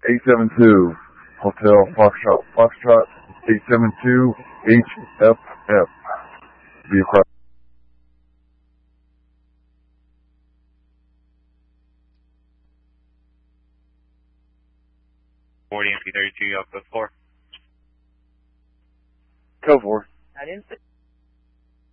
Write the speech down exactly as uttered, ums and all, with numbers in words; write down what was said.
eight seven two, Hotel Foxtrot, Foxtrot, eight seven two H F F. Be across. forty M P thirty-two, y'all code four. Code four. I didn't say